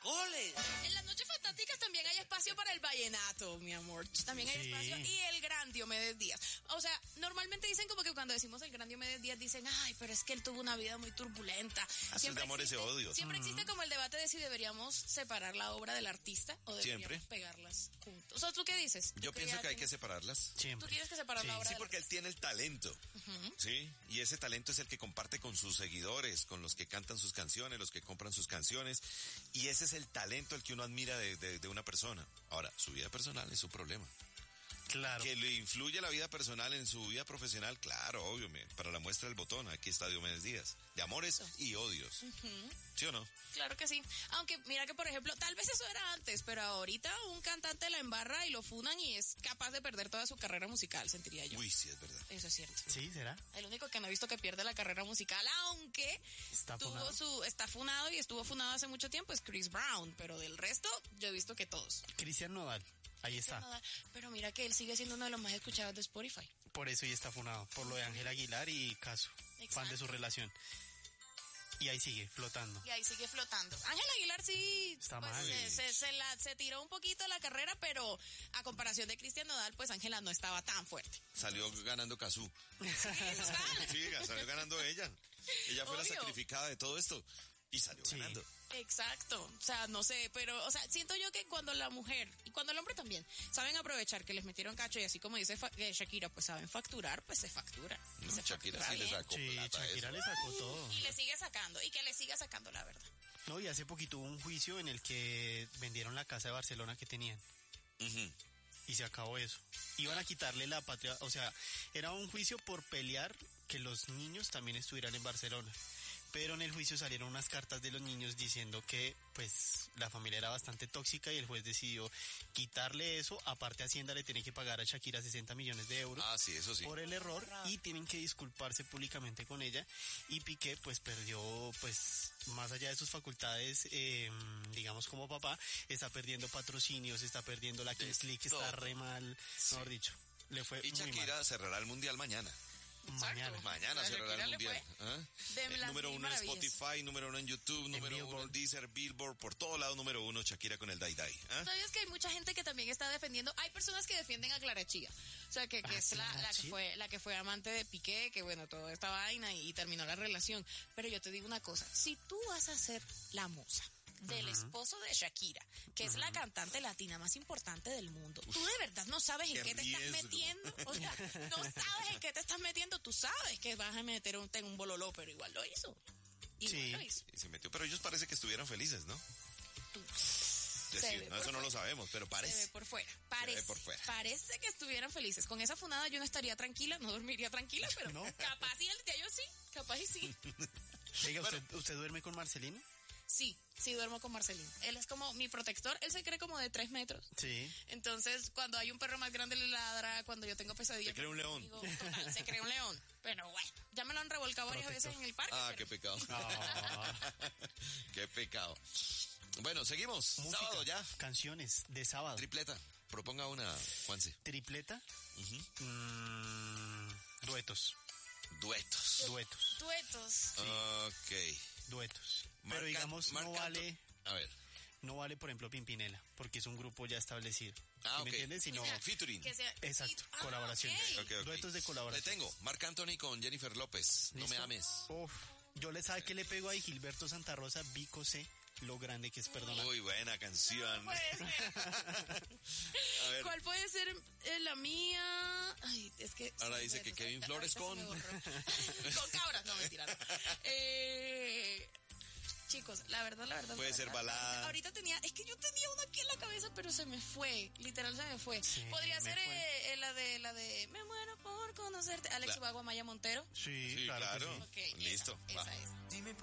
caracoles. En las noches fantásticas también hay espacio para el vallenato, mi amor. También hay espacio. Y el gran Diomedes Díaz. O sea, normalmente dicen como que cuando decimos el gran Diomedes Díaz dicen, ay, pero es que él tuvo una vida muy turbulenta. Siempre de amores y odios. Siempre existe como el debate de si deberíamos separar la obra del artista o deberíamos pegarlas juntos. O sea, ¿tú qué dices? Yo pienso que hay que separarlas. Tú tienes que separar la obra. Sí, porque él tiene el talento. Sí, y ese talento es el que comparte con sus seguidores, con los que cantan sus canciones, los que compran sus canciones, y ese es el talento el que uno admira de una persona. Ahora, su vida personal es su problema. Claro. Que le influye la vida personal en su vida profesional, claro, obvio. Para la muestra del botón, aquí está Diomedes Díaz. De amores y odios. ¿Sí o no? Claro que sí. Aunque mira que, por ejemplo, tal vez eso era antes, pero ahorita un cantante la embarra y lo funan y es capaz de perder toda su carrera musical, sentiría yo. Uy, sí, es verdad. Eso es cierto. Sí, ¿será? El único que no he visto que pierde la carrera musical, aunque está funado y estuvo funado hace mucho tiempo, es Chris Brown, pero del resto yo he visto que todos. Cristian Nodal. Ahí está. Pero mira que él sigue siendo uno de los más escuchados de Spotify. Por eso ya está funado, por lo de Ángel Aguilar y Caso, fan de su relación. Y ahí sigue flotando. Ángel Aguilar sí está pues, mal. se tiró un poquito la carrera, pero a comparación de Cristian Nodal, pues Ángela no estaba tan fuerte. Salió ganando Cazú. Sí, salió ganando ella. Ella fue la sacrificada de todo esto. Y salió ganando. Exacto, o sea, no sé, pero, o sea, siento yo que cuando la mujer, y cuando el hombre también, saben aprovechar que les metieron cacho, y así como dice Shakira, pues saben facturar, pues se factura. Shakira sí le sacó plata. Shakira le sacó todo. Y le sigue sacando, y que le siga sacando, la verdad. No, y hace poquito hubo un juicio en el que vendieron la casa de Barcelona que tenían. Y se acabó eso. Iban a quitarle la patria, o sea, era un juicio por pelear que los niños también estuvieran en Barcelona. Pero en el juicio salieron unas cartas de los niños diciendo que pues la familia era bastante tóxica y el juez decidió quitarle eso. Aparte Hacienda le tiene que pagar a Shakira 60 millones de euros por el error y tienen que disculparse públicamente con ella. Y Piqué pues perdió, pues más allá de sus facultades, digamos como papá, está perdiendo patrocinios, está perdiendo la Kings League, está re mal, mejor dicho. Le fue y muy Shakira mal. cerrará el mundial mañana. Mañana cerrará el mundial. Número 1 en Spotify, número 1 en YouTube, número 1 en Deezer, Billboard, por todo lado número 1 Shakira con el Dai Dai. ¿Sabías que hay mucha gente que también está defendiendo? Hay personas que defienden a Clara Chía, o sea que es la que fue amante de Piqué, que bueno, toda esta vaina y terminó la relación. Pero yo te digo una cosa, si tú vas a ser la musa del esposo de Shakira, que es la cantante latina más importante del mundo, tú de verdad no sabes en qué te estás metiendo, o sea, no sabes en qué te estás metiendo, tú sabes que vas a meter en un bololó, pero igual lo hizo. Y se metió, pero ellos parece que estuvieran felices, ¿no? Eso no lo sabemos, pero parece. Se ve por fuera. Parece que estuvieran felices. Con esa funada yo no estaría tranquila, no dormiría tranquila, pero ¿no? Capaz y el día yo sí, capaz y sí. Oiga, ¿usted duerme con Marcelino? Sí, duermo con Marcelino. Él es como mi protector, él se cree como de 3 metros. Sí. Entonces, cuando hay un perro más grande le ladra, cuando yo tengo pesadillas. Se cree un león. Total, se cree un león. Pero bueno, ya me lo han revolcado varias veces en el parque. Qué pecado. Qué pecado. Bueno, seguimos. Música, sábado ya. Canciones de sábado. Tripleta. Proponga una, Juanse. ¿Tripleta? Duetos. Sí. Ok. Duetos. Pero digamos, no vale... A ver. No vale, por ejemplo, Pimpinela, porque es un grupo ya establecido. ¿Me entiendes? Sino featuring. Exacto, colaboración. Okay. Duetos de colaboración. Le tengo, Marc Anthony con Jennifer López. ¿Listo? No me ames. Yo le sabe que le pego a Gilberto Santa Rosa, Vico C, lo grande que es perdonar. Muy buena canción. No puede ser. A ver. ¿Cuál puede ser la mía? Ay, es que... Ahora dice que Kevin Flores con... con cabras, no, mentira. Chicos, la verdad. Puede ser balada. Ahorita yo tenía una aquí en la cabeza, pero se me fue. Literal se me fue. Sí, podría ser la de Me muero por conocerte. Alex Ubago, Maya Montero. Sí, claro. Okay, listo. Esa es. Dime